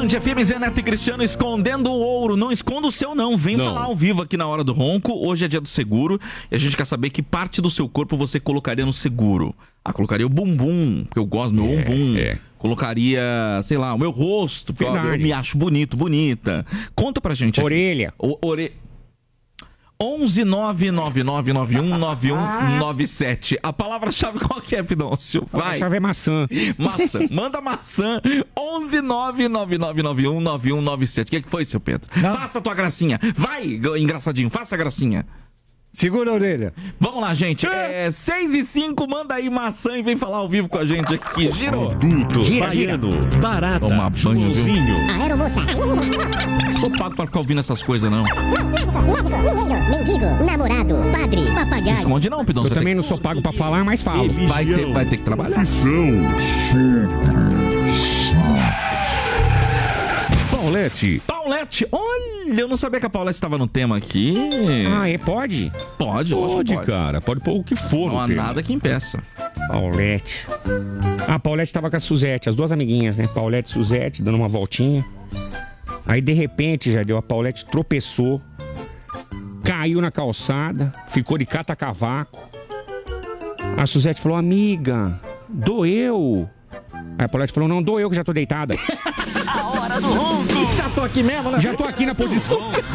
Band FM, Zé Neto e Cristiano escondendo o ouro. Não esconda o seu, não. Vem falar ao vivo aqui na Hora do Ronco. Hoje é dia do seguro e a gente quer saber que parte do seu corpo você colocaria no seguro. Ah, colocaria o bumbum, porque eu gosto do meu bumbum. Colocaria, sei lá, o meu rosto, porque eu me acho bonita. Conta pra gente aqui. Orelha. 11999919197. A palavra-chave qual que é, Pidoncio? Vai. A palavra-chave é maçã. Maçã. Manda maçã. 11999919197. O que foi, seu Pedro? Não. Faça a tua gracinha. Vai, engraçadinho. Faça a gracinha. Segura a orelha. Vamos lá, gente. 6h05, manda aí maçã e vem falar ao vivo com a gente aqui. Girou. Adulto, baiano, barata, toma banho, churrosinho. Aeromoça. Sou pago pra ficar ouvindo essas coisas, não. Médico, mineiro, mendigo, namorado, padre, Se papagaio. esconde não, Pidão. Eu também não sou pago pra falar, mas falo. Vai ter que trabalhar. Paulette. Paulette, olha, eu não sabia que a Paulette estava no tema aqui. Ah, pode? Pode, Pode, cara. Pode pôr o que for. Não há nada que impeça. Paulette. A Paulette tava com a Suzete, as duas amiguinhas, né? Paulette e Suzete, dando uma voltinha. Aí, de repente, já deu, a Paulette tropeçou, caiu na calçada, ficou de cata-cavaco. A Suzete falou, amiga, doeu. Aí a Paulette falou, não, doeu que já tô deitada. A Hora do Ronco. Já tô aqui mesmo, né? Já tô aqui na posição.